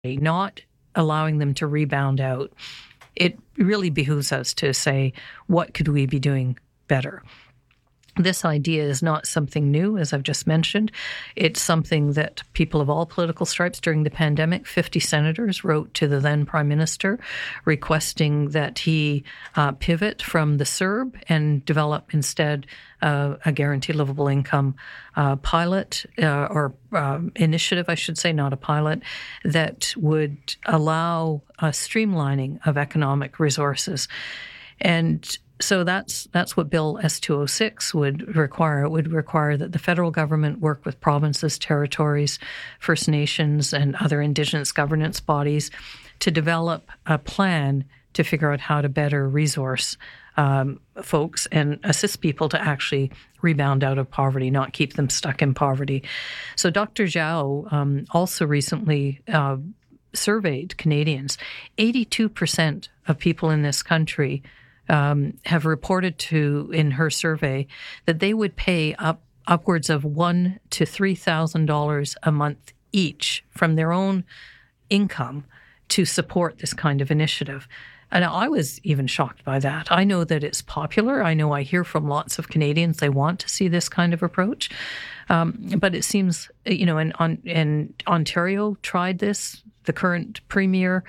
not allowing them to rebound out. It really behooves us to say, what could we be doing better? This idea is not something new, as I've just mentioned. It's something that people of all political stripes during the pandemic, 50 senators wrote to the then Prime Minister requesting that he pivot from the CERB and develop instead a guaranteed livable income pilot or initiative, I should say, not a pilot, that would allow a streamlining of economic resources. And so that's what Bill S-206 would require. It would require that the federal government work with provinces, territories, First Nations, and other Indigenous governance bodies to develop a plan to figure out how to better resource folks and assist people to actually rebound out of poverty, not keep them stuck in poverty. So Dr. Zhao also recently surveyed Canadians. 82% of people in this country have reported in her survey that they would pay upwards of $1,000 to $3,000 a month each from their own income to support this kind of initiative. And I was even shocked by that. I know that it's popular. I hear from lots of Canadians they want to see this kind of approach. But it seems, and Ontario tried this. The current premier,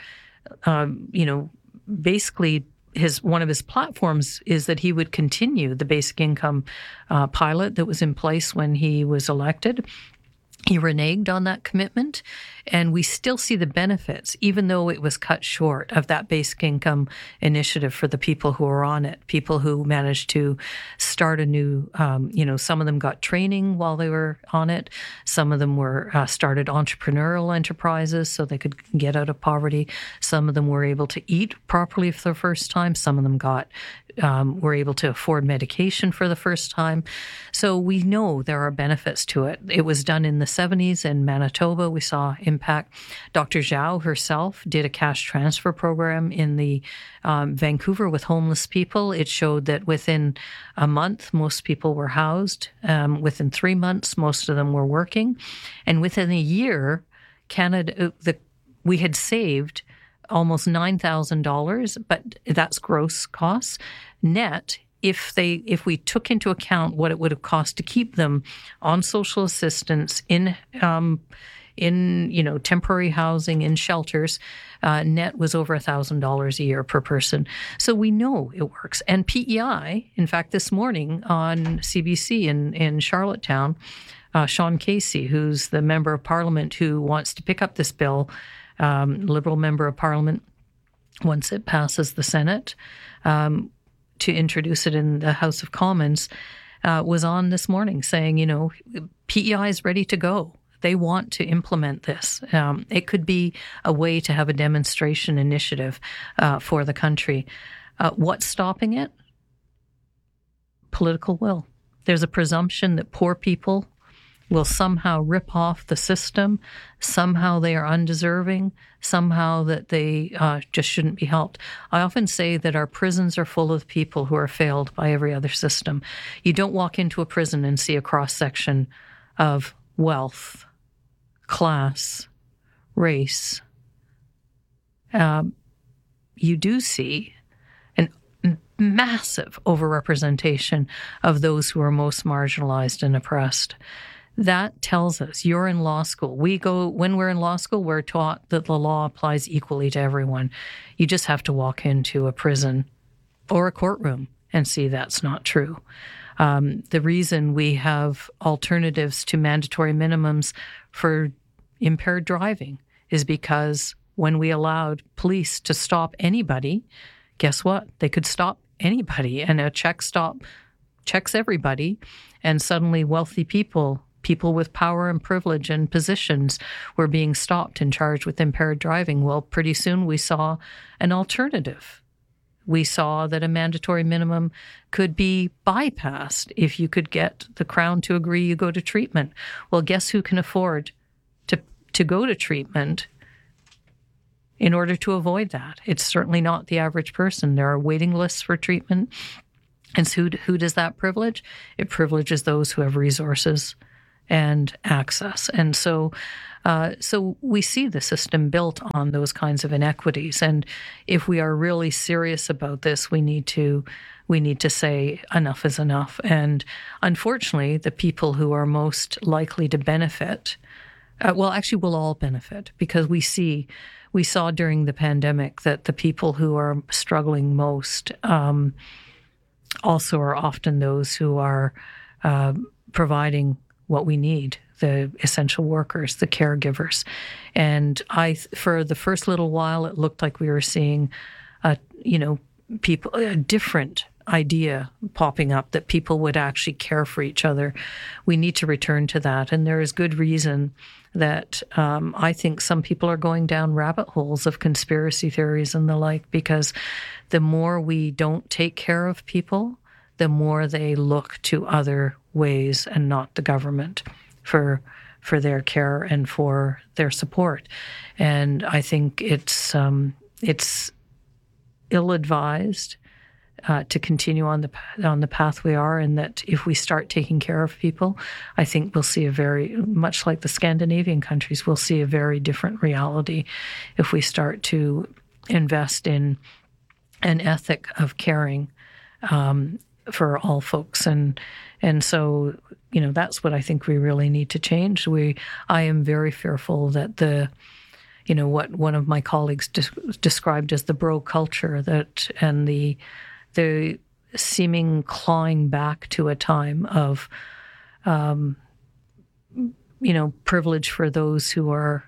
basically one of his platforms is that he would continue the basic income pilot that was in place when he was elected. He reneged on that commitment, and we still see the benefits, even though it was cut short of that basic income initiative for the people who are on it, people who managed to start a new, some of them got training while they were on it. Some of them started entrepreneurial enterprises so they could get out of poverty. Some of them were able to eat properly for the first time. Some of them were able to afford medication for the first time. So we know there are benefits to it. It was done in the 70s in Manitoba. We saw impact. Dr. Zhao herself did a cash transfer program in the Vancouver with homeless people. It showed that within a month, most people were housed. Within 3 months, most of them were working. And within a year, we had saved almost $9,000, but that's gross costs. Net, if we took into account what it would have cost to keep them on social assistance in temporary housing, in shelters, net was over $1,000 a year per person. So we know it works. And PEI, in fact, this morning on CBC in Charlottetown, Sean Casey, who's the member of Parliament who wants to pick up this bill, Liberal member of Parliament, once it passes the Senate, to introduce it in the House of Commons, was on this morning saying, PEI is ready to go. They want to implement this. It could be a way to have a demonstration initiative for the country. What's stopping it? Political will. There's a presumption that poor people will somehow rip off the system, somehow they are undeserving, somehow that they just shouldn't be helped. I often say that our prisons are full of people who are failed by every other system. You don't walk into a prison and see a cross-section of wealth, class, race. You do see an massive overrepresentation of those who are most marginalized and oppressed. That tells us you're in law school. When we're in law school, we're taught that the law applies equally to everyone. You just have to walk into a prison or a courtroom and see that's not true. The reason we have alternatives to mandatory minimums for impaired driving is because when we allowed police to stop anybody, guess what? They could stop anybody, and a check stop checks everybody, and suddenly wealthy people with power and privilege and positions were being stopped and charged with impaired driving. Well, pretty soon we saw an alternative. We saw that a mandatory minimum could be bypassed if you could get the Crown to agree you go to treatment. Well, guess who can afford to go to treatment in order to avoid that? It's certainly not the average person. There are waiting lists for treatment. And so who does that privilege? It privileges those who have resources and access. And so we see the system built on those kinds of inequities. And if we are really serious about this, we need to say enough is enough. And unfortunately, the people who are most likely to benefit, we'll all benefit, because we saw during the pandemic that the people who are struggling most also are often those who are providing what we need, the essential workers, the caregivers. And for the first little while, it looked like we were seeing, people, a different idea popping up, that people would actually care for each other. We need to return to that. And there is good reason that I think some people are going down rabbit holes of conspiracy theories and the like, because the more we don't take care of people, the more they look to other ways and not the government for their care and for their support. And I think it's ill-advised to continue on the path we are, and that if we start taking care of people, I think we'll see much like the Scandinavian countries, we'll see a very different reality if we start to invest in an ethic of caring for all folks. And so, that's what I think we really need to change. I am very fearful that what one of my colleagues described as the bro culture, and the seeming clawing back to a time of, privilege for those who are,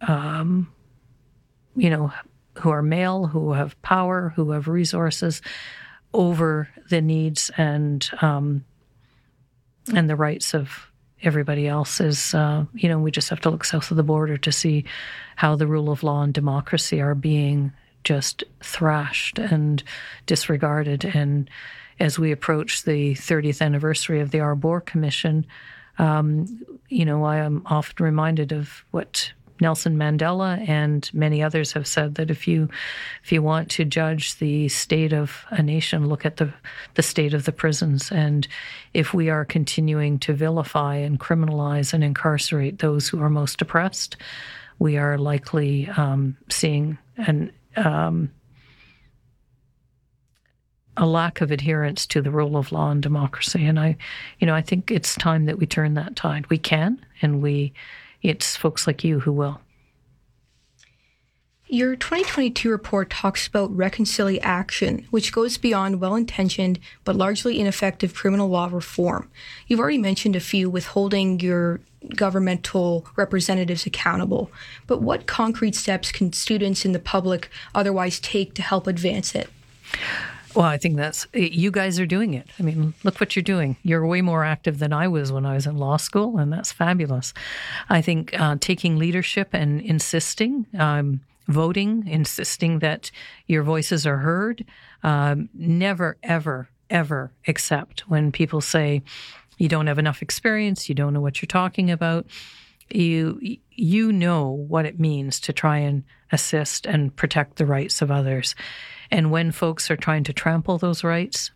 who are male, who have power, who have resources, over the needs and the rights of everybody else. We just have to look south of the border to see how the rule of law and democracy are being just thrashed and disregarded. And as we approach the 30th anniversary of the Arbour Commission, I am often reminded of what Nelson Mandela and many others have said, that if you want to judge the state of a nation, look at the state of the prisons. And if we are continuing to vilify and criminalize and incarcerate those who are most oppressed, we are likely seeing a lack of adherence to the rule of law and democracy. And I think it's time that we turn that tide. We can, and it's folks like you who will. Your 2022 report talks about reconciliation, which goes beyond well-intentioned but largely ineffective criminal law reform. You've already mentioned a few, with holding your governmental representatives accountable. But what concrete steps can students and the public otherwise take to help advance it? Well, I think you guys are doing it. I mean, look what you're doing. You're way more active than I was when I was in law school, and that's fabulous. I think taking leadership and insisting, voting, insisting that your voices are heard. Never, ever, ever accept when people say you don't have enough experience, you don't know what you're talking about. You know what it means to try and assist and protect the rights of others. And when folks are trying to trample those rights,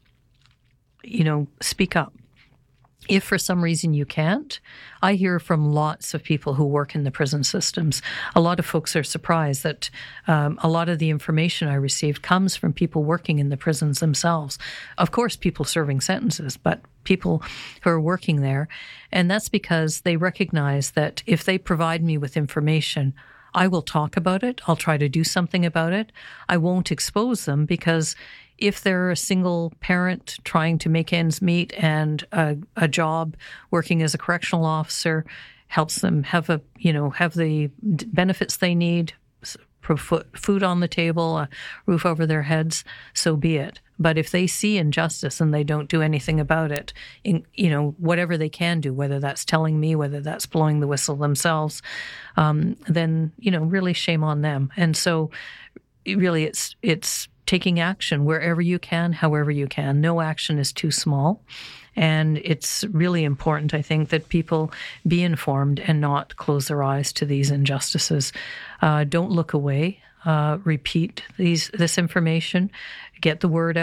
speak up. If for some reason you can't, I hear from lots of people who work in the prison systems. A lot of folks are surprised that a lot of the information I received comes from people working in the prisons themselves. Of course, people serving sentences, but people who are working there. And that's because they recognize that if they provide me with information, I will talk about it. I'll try to do something about it. I won't expose them, because if they're a single parent trying to make ends meet and a job working as a correctional officer helps them have the benefits they need, food on the table, a roof over their heads, so be it. But if they see injustice and they don't do anything about it, whatever they can do, whether that's telling me, whether that's blowing the whistle themselves, then, really shame on them. And so really it's taking action wherever you can, however you can. No action is too small. And it's really important, I think, that people be informed and not close their eyes to these injustices. Don't look away. Repeat this information. Get the word out.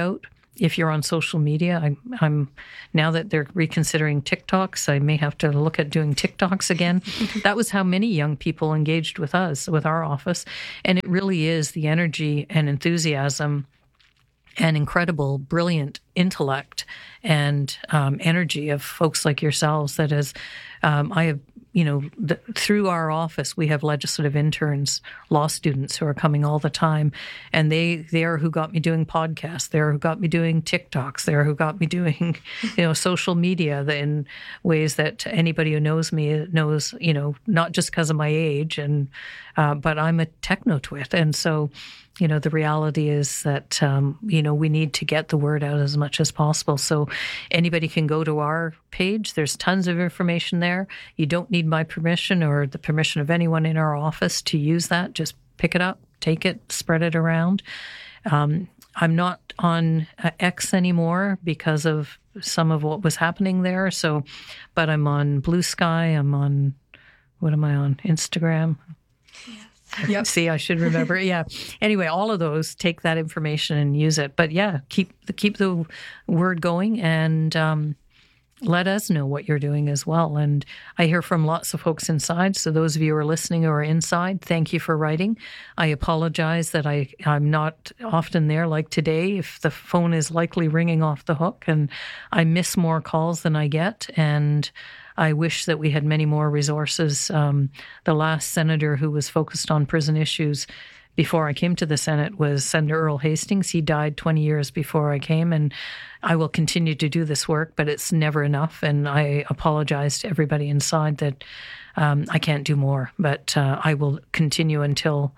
if you're on social media, I'm now that they're reconsidering TikToks, I may have to look at doing TikToks again. That was how many young people engaged with us, with our office. And it really is the energy and enthusiasm and incredible, brilliant intellect and energy of folks like yourselves that has, I have, through our office, we have legislative interns, law students who are coming all the time. And they are who got me doing podcasts. They're who got me doing TikToks. They're who got me doing, social media in ways that anybody who knows me knows, not just because of my age, and but I'm a techno-twit. And so, the reality is that, we need to get the word out as much as possible. So anybody can go to our page. There's tons of information there. You don't need my permission or the permission of anyone in our office to use that. Just pick it up, take it, spread it around. I'm not on X anymore because of some of what was happening there. So, but I'm on Blue Sky. I'm on, what am I on? Instagram. Yep. See, I should remember. Yeah. Anyway, all of those, take that information and use it. But yeah, keep the word going, and let us know what you're doing as well. And I hear from lots of folks inside. So those of you who are listening or inside, thank you for writing. I apologize that I'm not often there like today, if the phone is likely ringing off the hook, and I miss more calls than I get. And I wish that we had many more resources. The last senator who was focused on prison issues before I came to the Senate was Senator Earl Hastings. He died 20 years before I came, and I will continue to do this work, but it's never enough. And I apologize to everybody inside that I can't do more, but I will continue until,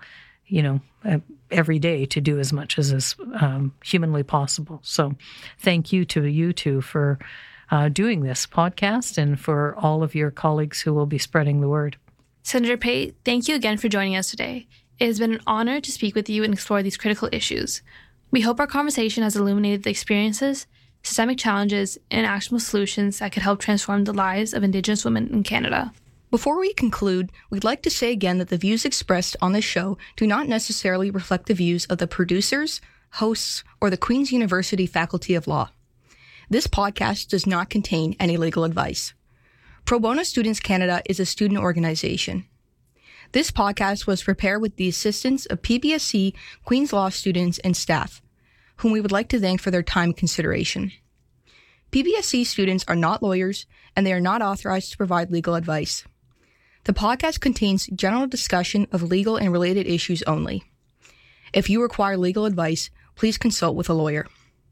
every day to do as much as is humanly possible. So thank you to you two for doing this podcast, and for all of your colleagues who will be spreading the word. Senator Pate, thank you again for joining us today. It has been an honor to speak with you and explore these critical issues. We hope our conversation has illuminated the experiences, systemic challenges, and actionable solutions that could help transform the lives of Indigenous women in Canada. Before we conclude, we'd like to say again that the views expressed on this show do not necessarily reflect the views of the producers, hosts, or the Queen's University Faculty of Law. This podcast does not contain any legal advice. Pro Bono Students Canada is a student organization. This podcast was prepared with the assistance of PBSC, Queen's Law students, and staff, whom we would like to thank for their time and consideration. PBSC students are not lawyers, and they are not authorized to provide legal advice. The podcast contains general discussion of legal and related issues only. If you require legal advice, please consult with a lawyer.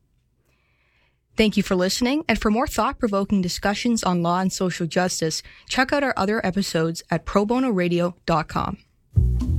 Thank you for listening, and for more thought-provoking discussions on law and social justice, check out our other episodes at probonoradio.com.